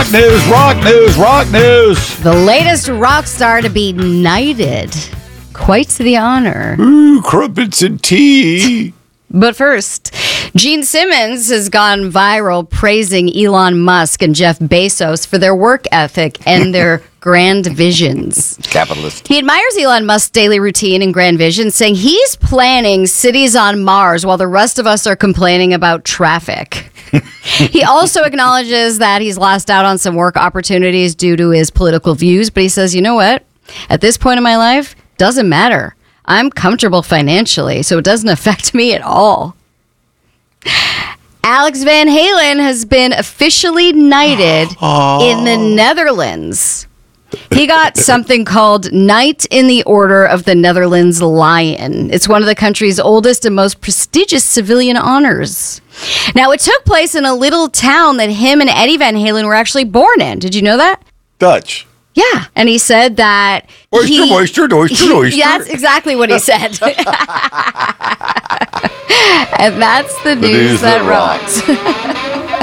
Rock news, rock news, rock news. The latest rock star to be knighted. Quite the honor. Ooh, crumpets and tea. But first, Gene Simmons has gone viral praising Elon Musk and Jeff Bezos for their work ethic and their grand visions. Capitalist. He admires Elon Musk's daily routine and grand vision, saying he's planning cities on Mars while the rest of us are complaining about traffic. He also acknowledges that he's lost out on some work opportunities due to his political views, but he says, you know what? At this point in my life, doesn't matter. I'm comfortable financially, so it doesn't affect me at all. Alex Van Halen has been officially knighted in the Netherlands. He got something called Knight in the Order of the Netherlands Lion. It's one of the country's oldest and most prestigious civilian honors. Now, it took place in a little town that him and Eddie Van Halen were actually born in. Did you know that? Dutch. Yeah. And he said that Oyster. That's exactly what he said. And that's the news that rocks.